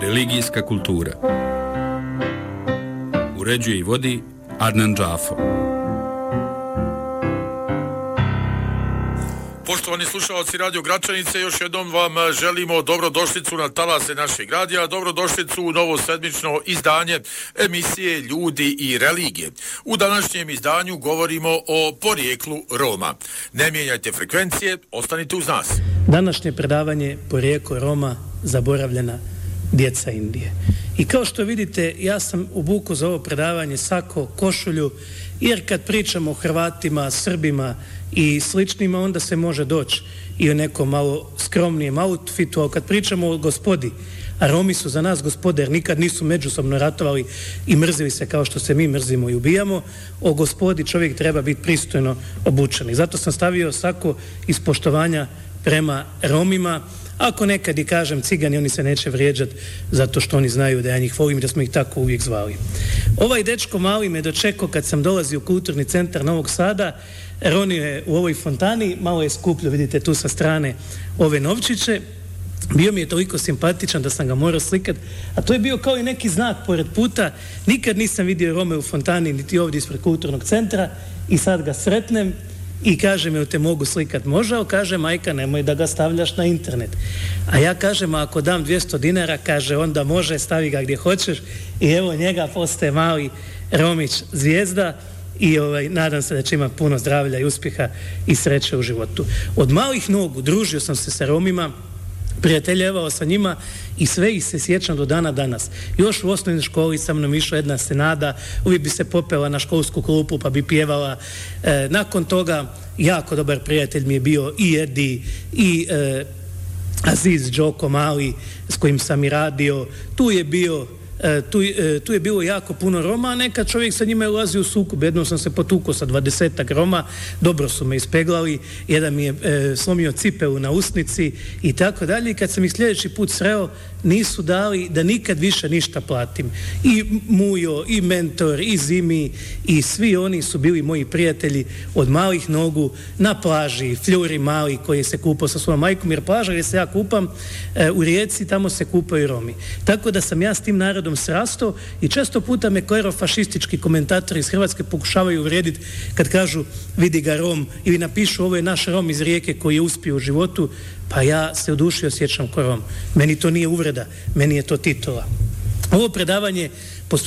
Religijska kultura. Uređuje i vodi Adnan Džafo. Poštovani slušalci Radio Gračanice, još jednom vam želimo dobrodošlicu na talase našeg radija, dobrodošlicu u novo sedmično izdanje emisije Ljudi i religije. U današnjem izdanju govorimo o porijeklu Roma. Ne mijenjajte frekvencije, ostanite uz nas. Današnje predavanje Porijeklo Roma, zaboravljena djeca Indije. I kao što vidite, ja sam obukao za ovo predavanje sako, košulju, jer kad pričamo o Hrvatima, Srbima i sličnima, onda se može doći i o nekom malo skromnijem outfitu, a kad pričamo o gospodi, a Romi su za nas gospode, jer nikad nisu međusobno ratovali i mrzili se kao što se mi mrzimo i ubijamo, o gospodi čovjek treba biti pristojno obučen. I zato sam stavio sako iz poštovanja prema Romima. Ako nekad i kažem cigani, oni se neće vrijeđati zato što oni znaju da ja njih volim i da smo ih tako uvijek zvali. Ovaj dečko mali me dočekao kad sam dolazio u Kulturni centar Novog Sada, ronio je u ovoj fontani, malo je skupljo, vidite tu sa strane ove novčiće. Bio mi je toliko simpatičan da sam ga morao slikati, a to je bio kao i neki znak pored puta. Nikad nisam vidio Rome u fontani, niti ovdje ispred Kulturnog centra, i sad ga sretnem i kaže mi, te mogu slikat? Možao, kaže majka, nemoj da ga stavljaš na internet. A ja kažem, ako dam 200 dinara, kaže, onda može, stavi ga gdje hoćeš. I evo njega postaje mali Romić zvijezda i nadam se da će imati puno zdravlja i uspjeha i sreće u životu. Od malih nogu družio sam se sa Romima, prijateljevao sa njima i sve ih se sjećam do dana danas. Još u osnovnoj školi sa mnom išla jedna senada, uvijek bi se popela na školsku klupu pa bi pjevala. Nakon toga jako dobar prijatelj mi je bio i Edi i Aziz Džoko Mali s kojim sam i radio. Tu je bilo jako puno Roma, a nekad čovjek sa njima je ulazio u sukob. Jednom sam se potukao sa 20-ak Roma, dobro su me ispeglali, jedan mi je slomio cipelu na usnici i tako dalje. I kad sam ih sljedeći put sreo, nisu dali da nikad više ništa platim. I Mujo, i Mentor, i Zimi, i svi oni su bili moji prijatelji od malih nogu na plaži, Fljuri mali koji se kupao sa svojom majkom, jer plaža gdje se ja kupam u Rijeci, tamo se kupaju Romi. Tako da sam ja s tim narodom srastao i često puta me klerofašistički komentatori iz Hrvatske pokušavaju uvrijediti kad kažu vidi ga Rom ili napišu ovo je naš Rom iz Rijeke koji je uspio u životu, pa ja se u duši osjećam ko Rom. Meni to nije uvreda, meni je to titula. Ovo predavanje